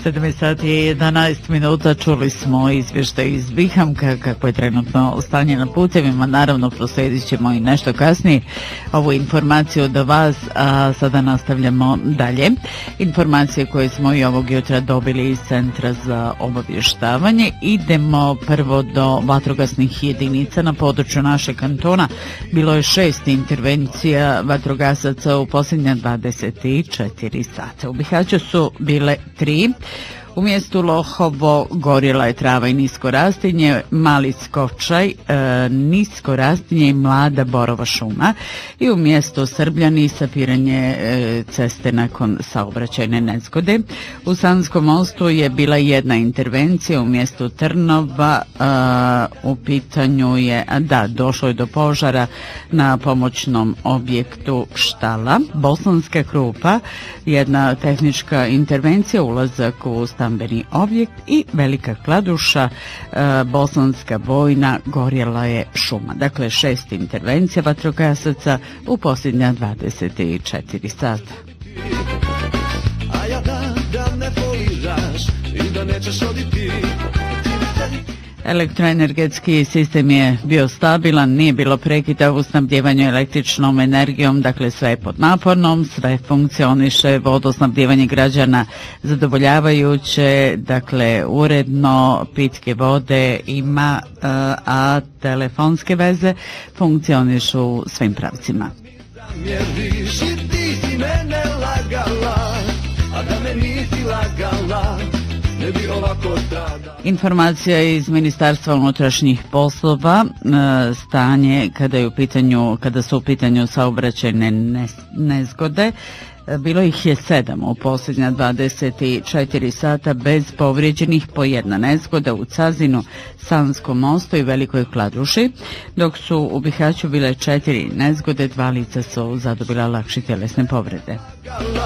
7 sati i 11 minuta, čuli smo izvještaj iz Bihamka kako je trenutno stanje na putevima, naravno proslijedit ćemo i nešto kasnije ovu informaciju do vas, a sada nastavljamo dalje. Informacije koje smo i ovog jutra dobili iz Centra za obavještavanje. Idemo prvo do vatrogasnih jedinica na području našeg kantona. Bilo je 6 intervencija vatrogasaca u posljednja 24 sata. U Bihaću su bile 3. U mjestu Lohovo gorjela je trava i nisko rastinje, Mali Skočaj, nisko rastinje i mlada borova šuma. I u mjestu Srbljani sapiranje ceste nakon saobraćajne nezgode. U Sanskom mostu je bila jedna intervencija u mjestu Trnova. U pitanju je, došlo je do požara na pomoćnom objektu štala. Bosanska Krupa, jedna tehnička intervencija, ulazak u stambeni objekt. I Velika Kladuša, Bosanska Bojna, gorjela je šuma. Dakle, 6 intervencija vatrogasaca u posljednja 24 sata. A ja da ne foliraš i da nećeš oditi. Elektroenergetski sistem je bio stabilan, nije bilo prekida u snabdjevanju električnom energijom, dakle sve je pod napornom, sve funkcioniše, vodosnabdjevanje građana zadovoljavajuće, dakle uredno, pitke vode ima, a telefonske veze funkcionišu u svim pravcima. Zamjeriš i ti si mene lagala, a da me nisi lagala. Informacija iz Ministarstva unutrašnjih poslova, stanje kada su u pitanju saobraćajne nezgode. Bilo ih je 7 u posljednja 24 sata bez povrijeđenih, po jedna nezgoda u Cazinu, Sanskom mostu i Velikoj Kladuši, dok su u Bihaću bile 4 nezgode, 2 lica su zadobila lakše tjelesne povrede.